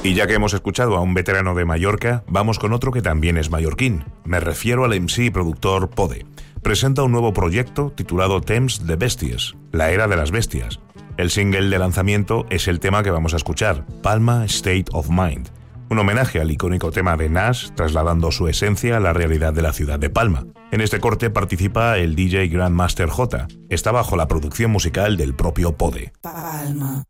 Y ya que hemos escuchado a un veterano de Mallorca, vamos con otro que también es mallorquín. Me refiero al MC y productor Pode. Presenta un nuevo proyecto titulado Temps de Bèsties, la era de las bestias. El single de lanzamiento es el tema que vamos a escuchar, Palma State of Mind, un homenaje al icónico tema de Nas, trasladando su esencia a la realidad de la ciudad de Palma. En este corte participa el DJ Grandmaster J. Está bajo la producción musical del propio Pode. Palma.